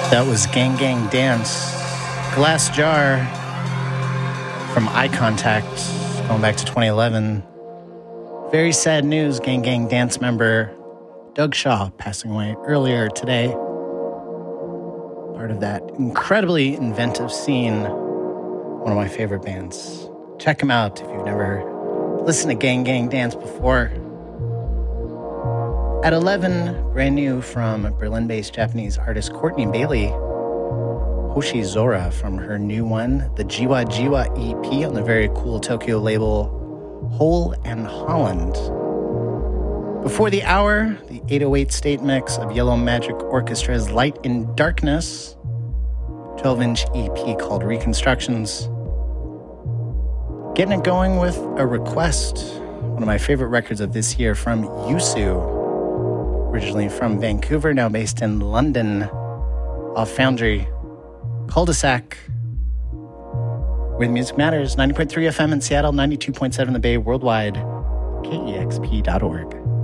That was Gang Gang Dance. Glass Jar from Eye Contact, going back to 2011. Very sad news, Gang Gang Dance member Doug Shaw passing away earlier today. Part of that incredibly inventive scene. One of my favorite bands. Check them out if you've never listened to Gang Gang Dance before. At 11, brand new from Berlin-based Japanese artist Courtney Bailey, Hoshi Zora from her new one, the Jiwa Jiwa EP on the very cool Tokyo label Hole and Holland. Before the hour, the 808 state mix of Yellow Magic Orchestra's Light in Darkness, 12-inch EP called Reconstructions. Getting it going with a request, one of my favorite records of this year from Yusu. Originally from Vancouver, now based in London, off Foundry, Cul-de-sac. Where the music matters, 90.3 FM in Seattle, 92.7 in the Bay, worldwide, KEXP.org.